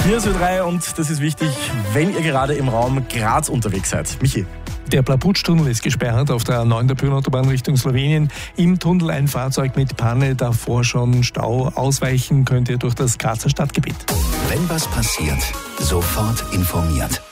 Hier ist Ö3 und das ist wichtig, wenn ihr gerade im Raum Graz unterwegs seid. Michi. Der Plaputsch-Tunnel ist gesperrt auf der A9 der Pyreneeautobahn Richtung Slowenien. Im Tunnel ein Fahrzeug mit Panne, davor schon Stau. Ausweichen könnt ihr durch das Grazer Stadtgebiet. Wenn was passiert, sofort informiert.